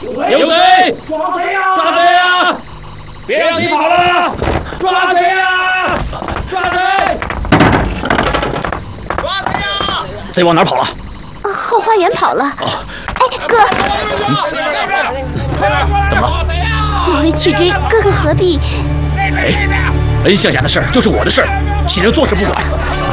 有贼！抓贼呀！抓贼呀！别让贼跑了！抓贼呀！抓贼！抓贼呀！ 贼往哪儿跑了？ 后花园跑了。哎，哥， 怎么了？ 有人去追，哥哥何必？ 哎，恩夏家的事儿就是我的事儿，新人做事不管，